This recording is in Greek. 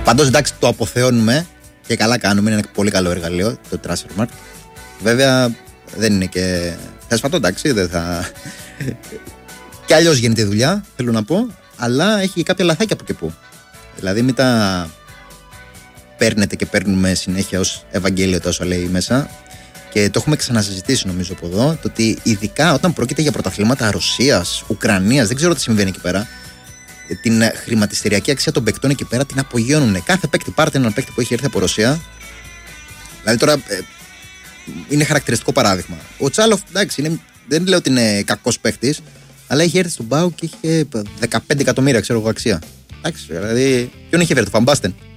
Πάντως εντάξει, το αποθεώνουμε και καλά κάνουμε. Είναι ένα πολύ καλό εργαλείο το Transfermarkt. Βέβαια δεν είναι και θέσπατο, εντάξει, δεν θα. Και αλλιώς γίνεται η δουλειά, θέλω να πω. Αλλά έχει και κάποια λαθάκια από και που. Δηλαδή μην τα παίρνετε και παίρνουμε συνέχεια ως Ευαγγέλιο τόσο λέει μέσα. Και το έχουμε ξανασυζητήσει νομίζω από εδώ. Το ότι ειδικά όταν πρόκειται για πρωταθλήματα Ρωσίας, Ουκρανίας, δεν ξέρω τι συμβαίνει εκεί πέρα. Την χρηματιστηριακή αξία των παικτών εκεί πέρα την απογειώνουν. Κάθε παίκτη, πάρτε έναν παίκτη που έχει έρθει από Ρωσία. Δηλαδή τώρα είναι χαρακτηριστικό παράδειγμα. Ο Τσάλοφ, εντάξει, δεν λέω ότι είναι κακός παίκτης, αλλά έχει έρθει στον ΠΑΟΚ και είχε 15 εκατομμύρια, ξέρω εγώ, αξία. Εντάξει, δηλαδή, ποιον είχε φέρει, το Φαμπάστεν.